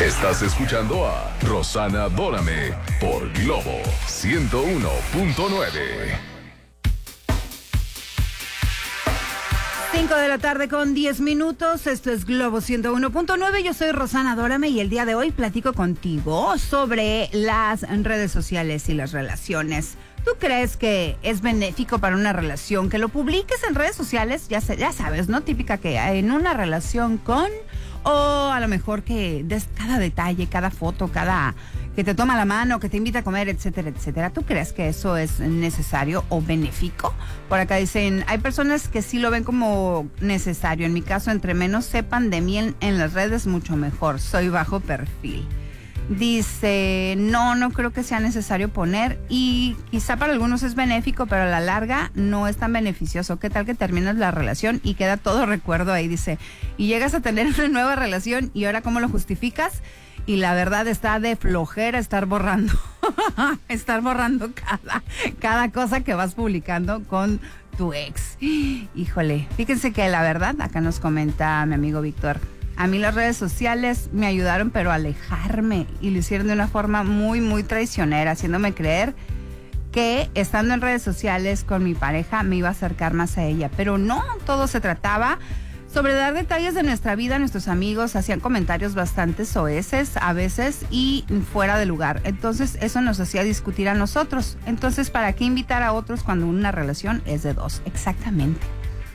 Estás escuchando a Rosana Dórame por Globo 101.9. 5 de la tarde con 10 minutos, esto es Globo 101.9, yo soy Rosana Dórame y el día de hoy platico contigo sobre las redes sociales y las relaciones. ¿Tú crees que es benéfico para una relación que lo publiques en redes sociales? Ya sabes, ¿no? Típica que en una relación con, o a lo mejor que des cada detalle, cada foto, cada que te toma la mano, que te invita a comer, etcétera, etcétera. ¿Tú crees que eso es necesario o benéfico? Por acá dicen, hay personas que sí lo ven como necesario. En mi caso, entre menos sepan de mí en las redes, mucho mejor. Soy bajo perfil. Dice, no creo que sea necesario poner, y quizá para algunos es benéfico, pero a la larga no es tan beneficioso. ¿Qué tal que terminas la relación y queda todo recuerdo ahí? Dice, y llegas a tener una nueva relación y ahora ¿cómo lo justificas? Y la verdad está de flojera estar borrando, cada cosa que vas publicando con tu ex. Híjole, fíjense que la verdad, acá nos comenta mi amigo Víctor, a mí las redes sociales me ayudaron, pero a alejarme, y lo hicieron de una forma muy, muy traicionera, haciéndome creer que estando en redes sociales con mi pareja me iba a acercar más a ella. Pero no, todo se trataba sobre dar detalles de nuestra vida. Nuestros amigos hacían comentarios bastante soeces a veces y fuera de lugar. Entonces eso nos hacía discutir a nosotros. Entonces, ¿para qué invitar a otros cuando una relación es de dos? Exactamente.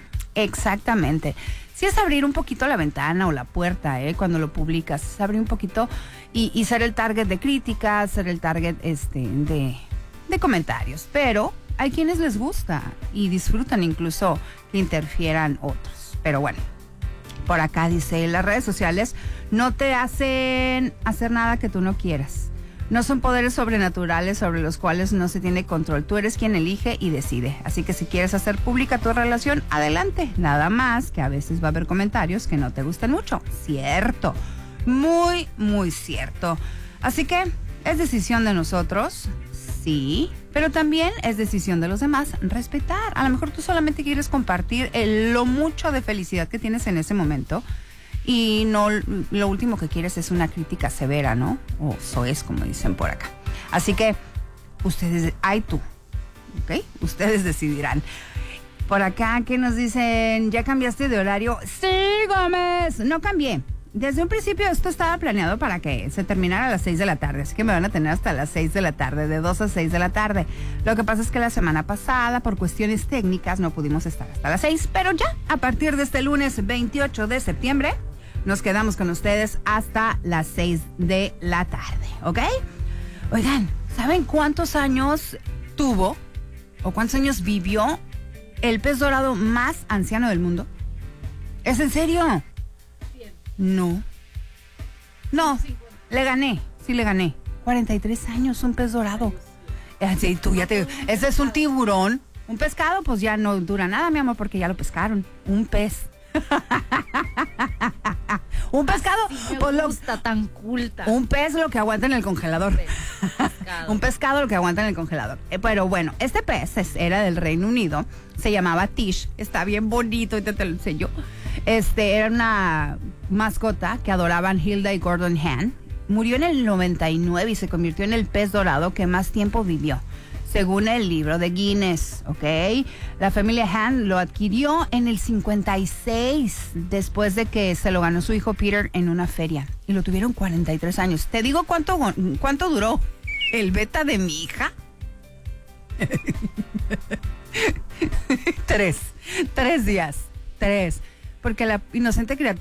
Sí, es abrir un poquito la ventana o la puerta, cuando lo publicas, es abrir un poquito y ser el target de críticas, ser el target de comentarios. Pero hay quienes les gusta y disfrutan incluso que interfieran otros. Pero bueno, por acá dice, las redes sociales no te hacen hacer nada que tú no quieras. No son poderes sobrenaturales sobre los cuales no se tiene control. Tú eres quien elige y decide. Así que si quieres hacer pública tu relación, adelante. Nada más que a veces va a haber comentarios que no te gustan mucho. Cierto. Muy, muy cierto. Así que es decisión de nosotros, sí, pero también es decisión de los demás respetar. A lo mejor tú solamente quieres compartir lo mucho de felicidad que tienes en ese momento, y no, lo último que quieres es una crítica severa, ¿no? O soez, como dicen por acá. Así que ustedes, ¿ok? Ustedes decidirán. Por acá, ¿qué nos dicen? ¿Ya cambiaste de horario? Sí, Gómez, no cambié. Desde un principio esto estaba planeado para que se terminara a las 6 de la tarde, así que me van a tener hasta las 6 de la tarde, de 2 a 6 de la tarde. Lo que pasa es que la semana pasada, por cuestiones técnicas, no pudimos estar hasta las 6, pero ya, a partir de este lunes 28 de septiembre, nos quedamos con ustedes hasta las 6 de la tarde, ¿ok? Oigan, ¿saben cuántos años tuvo o cuántos años vivió el pez dorado más anciano del mundo? ¿Es en serio? No, le gané. 43 años, un pez dorado. Sí, ese es un tiburón. Un pescado, pues ya no dura nada, mi amor, porque ya lo pescaron. Un pez. Un pescado, sí, me gusta, tan culta. Un pez lo que aguanta en el congelador. Un pescado lo que aguanta en el congelador. Pero bueno, este pez era del Reino Unido, se llamaba Tish, está bien bonito, ahorita te lo enseño. Era una mascota que adoraban Hilda y Gordon Hahn. Murió en el 99 y se convirtió en el pez dorado que más tiempo vivió, según el libro de Guinness, ¿ok? La familia Hahn lo adquirió en el 56, después de que se lo ganó su hijo Peter en una feria. Y lo tuvieron 43 años. ¿Te digo cuánto duró el beta de mi hija? 3 días. Porque la inocente criatura